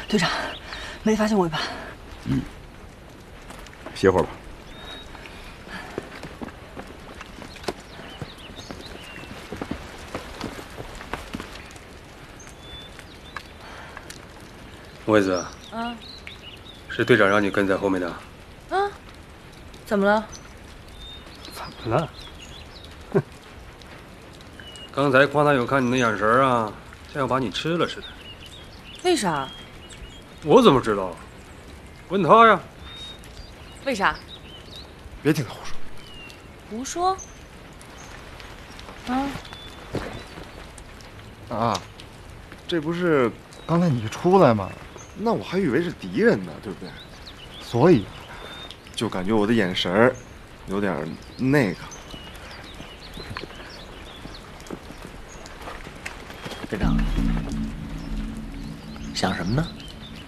队长，没发现我吧？ 嗯，歇会儿吧。 魏子， 啊， 是队长让你跟在后面的。 啊，怎么了？ 怎么了？ 刚才夸他有看你的眼神啊，像要把你吃了似的。 为啥？ 我怎么知道？问他呀。 为啥？ 别听他胡说。 胡说。啊啊，这不是刚才你出来吗？那我还以为是敌人呢，对不对？所以就感觉我的眼神儿有点那个。 队长，想什么呢？